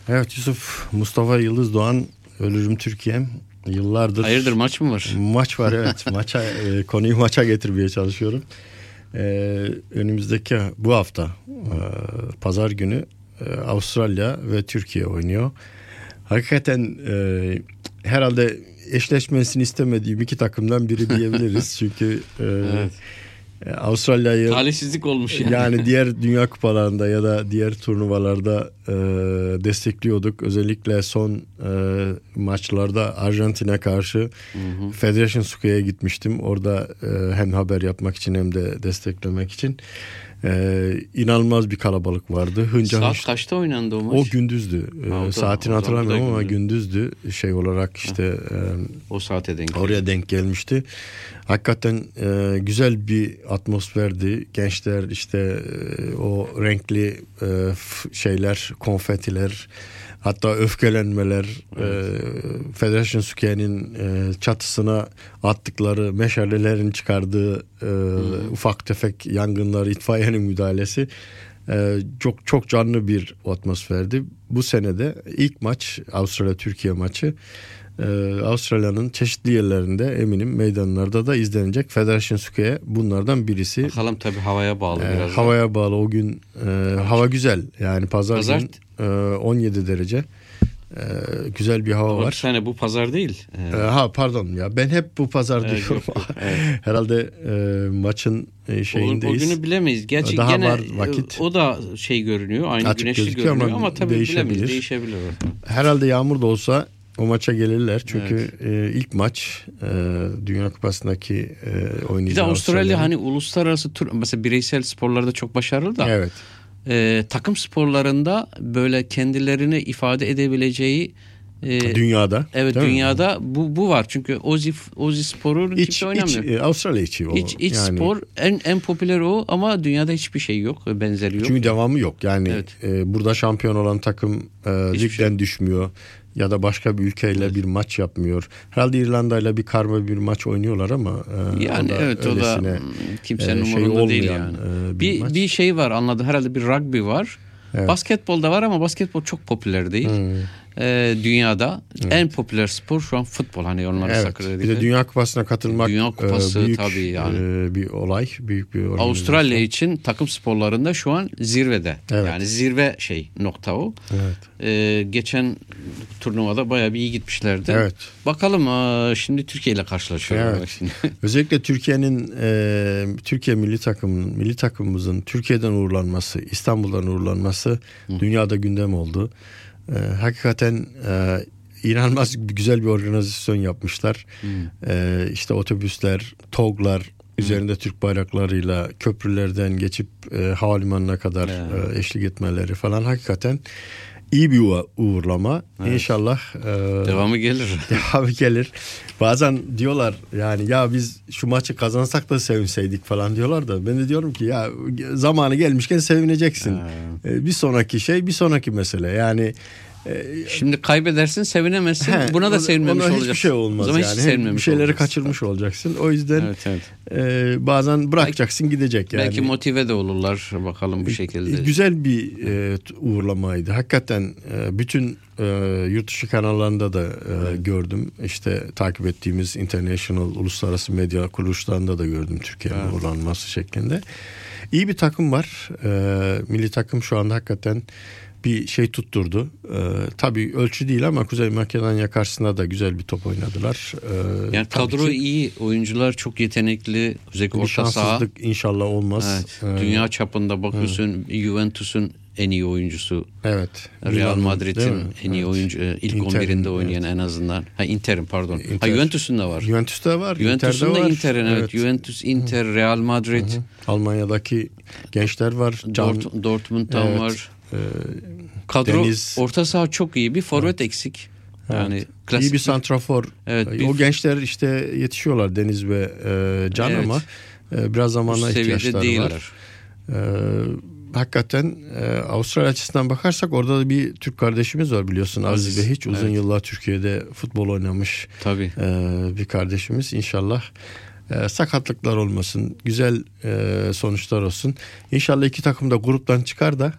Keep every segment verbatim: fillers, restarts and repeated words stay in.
Evet Yusuf, Mustafa Yıldız Doğan, Ölürüm Türkiye'm. Yıllardır. Hayırdır, maç mı var? Maç var evet. Maça e, konuyu maça getirmeye çalışıyorum. E, önümüzdeki bu hafta e, Pazar günü e, Avustralya ve Türkiye oynuyor. Hakikaten e, herhalde eşleşmesini istemediğim iki takımdan biri diyebiliriz. Çünkü e, evet. Avustralya'yı talihsizlik olmuş yani. Yani diğer dünya kupalarında ya da diğer turnuvalarda e, destekliyorduk. Özellikle son e, maçlarda Arjantin'e karşı hı hı. Federation Square'ye gitmiştim. Orada e, hem haber yapmak için hem de desteklemek için. Ee, inanılmaz bir kalabalık vardı. Hınca Saat hınç... kaçta oynandı o maç? O gündüzdü. Ha, o da, Saatini hatırlamıyorum ama gündüzdü. Şey olarak işte e, o saate denk oraya denk gelmişti. Hakikaten e, güzel bir atmosferdi. Gençler işte e, o renkli e, şeyler, konfetiler, hatta öfkelenmeler, evet. e, Federation Square'nin e, çatısına attıkları meşalelerin çıkardığı e, hmm. ufak tefek yangınlar, itfaiyenin müdahalesi e, çok çok canlı bir atmosferdi. Bu senede ilk maç Avustralya Türkiye maçı e, Avustralya'nın çeşitli yerlerinde, eminim meydanlarda da izlenecek. Federation Square bunlardan birisi. Bakalım tabii havaya bağlı e, biraz. Havaya da. bağlı o gün e, hava güzel yani pazar, pazar gün on yedi derece. Ee, güzel bir hava Ama var. Sene bu pazar değil. Ee, ha pardon ya ben hep bu pazar evet, diyorum. Yok, yok, evet. Herhalde e, maçın şeyindeyiz. O, o günü bilemeyiz. Gerçi daha gene var vakit. O da şey görünüyor. Aynı açık güneşli görünüyor ama, ama tabii değişebilir. bilemeyiz. Değişebilir. Herhalde yağmur da olsa o maça gelirler. Çünkü evet. e, ilk maç e, Dünya Kupası'ndaki e, oynayacağı. Bir de Avustralya hani uluslararası tur, mesela bireysel sporlarda çok başarılı da. Evet. E, takım sporlarında böyle kendilerini ifade edebileceği e, dünyada. Evet dünyada bu bu var. Çünkü Ozi Ozi sporun kimse oynamıyor. İç, Avustralya içi o. İç, iç yani, spor en en popüler o ama dünyada hiçbir şey yok, benzeri yok. Çünkü devamı yok. Yani evet. e, burada şampiyon olan takım e, ligden şey. düşmüyor. Ya da başka bir ülkeyle evet. bir maç yapmıyor. Herhalde İrlanda'yla bir karma bir maç oynuyorlar ama e, yani o da evet o da kimsenin e, umurunda şey değil yani. E, bir bir, bir şey var, anladım. Herhalde bir rugby var. Evet. Basketbol da var ama basketbol çok popüler değil. Hmm. Ee, dünyada evet. en popüler spor şu an futbol, hani onları evet. sakır edildi. Bir de Dünya Kupası'na katılmak Dünya Kupası, e, büyük tabii yani. e, bir olay, büyük bir organizasyon. Avustralya için takım sporlarında şu an zirvede. Evet. Yani zirve şey nokta o. Evet. Ee, geçen turnuvada bayağı bir iyi gitmişlerdi. Evet. Bakalım şimdi Türkiye ile karşılaşıyorlar. Evet. Şimdi. Özellikle Türkiye'nin e, Türkiye milli takımının milli takımımızın Türkiye'den uğurlanması, İstanbul'dan uğurlanması Hı. dünyada gündem oldu. Ee, hakikaten e, inanılmaz güzel bir organizasyon yapmışlar. Hmm. Ee, işte otobüsler, TOG'lar hmm. üzerinde Türk bayraklarıyla köprülerden geçip e, havalimanına kadar yeah. e, eşlik etmeleri falan hakikaten iyi bir uğurlama. Evet. İnşallah e, devamı gelir. Devamı gelir. Bazen diyorlar yani ya biz şu maçı kazansak da sevinseydik falan diyorlar da ben de diyorum ki ya zamanı gelmişken sevineceksin. E, bir sonraki şey bir sonraki mesele. Yani şimdi kaybedersin, sevinemezsin. He, Buna da sevinmemiş olacaksın. Hiçbir şey olmaz yani. Hiç bir şeyleri olacaksın. Kaçırmış olacaksın. O yüzden evet, evet. E, bazen bırakacaksın, belki, gidecek yani. Belki motive de olurlar bakalım bu şekilde. Güzel bir e, uğurlamaydı. Hakikaten e, bütün e, yurt dışı kanallarında da e, gördüm. İşte takip ettiğimiz international uluslararası medya kuruluşlarında da gördüm Türkiye'nin evet. uğurlanması şeklinde. İyi bir takım var. E, milli takım şu anda hakikaten bir şey tutturdu. Ee, tabii ölçü değil ama Kuzey Makedonya karşısında da güzel bir top oynadılar. Ee, yani kadro ki, iyi, oyuncular çok yetenekli. Özellikle orta saha. Şanssızlık inşallah olmaz. Evet, ee, dünya çapında bakıyorsun evet. Juventus'un en iyi oyuncusu. Evet. Real Madrid'in en iyi evet. oyuncu, ilk Inter'in, on birinde oynayan evet. en azından. Ha Inter'in pardon. Inter. Ha Juventus'un da var. Juventus'ta var. Juventus'un Inter'de da var. Inter'in evet. evet. Juventus, Inter, Hı. Real Madrid. Hı-hı. Almanya'daki gençler var. Can, Dort, Dortmund'dan evet. var. Ee, Kadro Deniz, orta saha çok iyi, bir forvet evet. eksik. Yani evet. klasik iyi bir santrafor. Evet, bir, o gençler işte yetişiyorlar Deniz ve e, Can evet. ama e, biraz zamanla ihtiyaçları değiller. var. E, hakikaten e, Avustralya açısından bakarsak orada da bir Türk kardeşimiz var biliyorsun. Aziz Behiç uzun evet. yıllar Türkiye'de futbol oynamış. Tabii. E, bir kardeşimiz. İnşallah e, sakatlıklar olmasın. Güzel e, sonuçlar olsun. İnşallah iki takım da gruptan çıkar da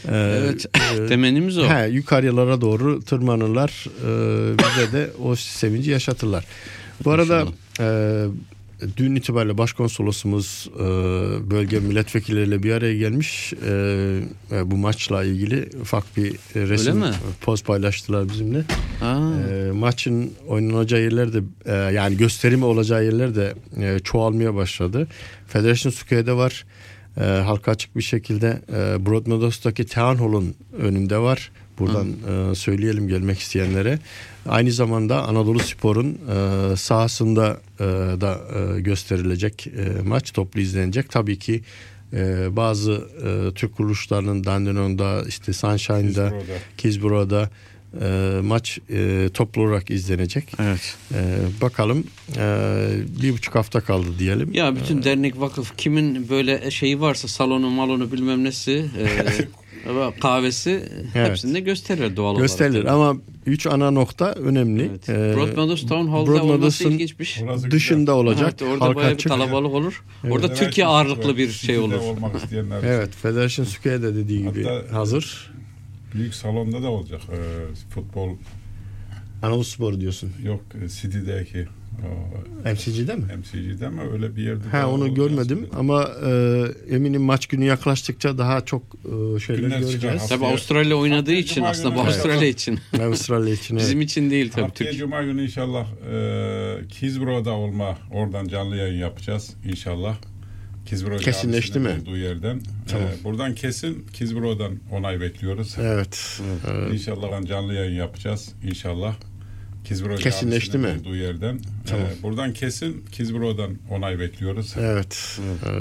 Evet. Temennimiz o. He, yukarılara doğru tırmanırlar. E, bize de o sevinci yaşatırlar. Bu arada e, dün itibariyle başkonsolosumuz e, bölge milletvekilleriyle bir araya gelmiş. E, bu maçla ilgili ufak bir resim poz paylaştılar bizimle. E, maçın oynanacağı yerler de e, yani gösterimi olacağı yerler de e, çoğalmaya başladı. Federation Square'de var. E, halka açık bir şekilde e, Broadmeadows'taki Town Hall'un önünde var. Buradan e, söyleyelim gelmek isteyenlere. Aynı zamanda Anadolu Spor'un e, sahasında e, da e, gösterilecek e, maç, toplu izlenecek. Tabii ki e, bazı e, Türk kuruluşlarının Dandenong'da, işte Sunshine'da, Kisborough'da e, maç e, toplu olarak izlenecek. Evet. E, bakalım e, bir buçuk hafta kaldı diyelim. Ya bütün e, dernek, vakıf kimin böyle şeyi varsa, salonu malonu bilmem nesi e, kahvesi, evet, hepsinde gösterir doğal olarak. Gösterilir ama üç ana nokta önemli. Evet. Ee, Broadmeadows Town Hall'da olması ilginçmiş. Dışında olacak. Evet, orada bayağı bir kalabalık olur. Evet. Orada Federation Türkiye ağırlıklı bir şey olur. Evet, Federation Square'de dediği gibi hatta hazır. Büyük salonda da olacak e, futbol. Anadolu Spor diyorsun. Yok, City'deki. M C G'de mi? M C G'de mi? Öyle bir yerde. Ha, onu görmedim ama e, eminim maç günü yaklaştıkça daha çok e, şeyler Günler göreceğiz. Tabii Avustralya oynadığı için Cuma aslında bu Avustralya için. Avustralya için. Bizim evet. için değil tabii. Haftaya Cuma günü inşallah e, Kisborough'da olma, oradan canlı yayın yapacağız inşallah. Kisborough kesinleşti mi? Olduğu yerden. Tamam. Ee, buradan kesin Kisborough'dan onay bekliyoruz. Evet. evet. İnşallah canlı yayın yapacağız. İnşallah. Kisborough kesinleşti mi? Olduğu yerden. Tamam. Ee, buradan kesin Kisborough'dan onay bekliyoruz. Evet. evet.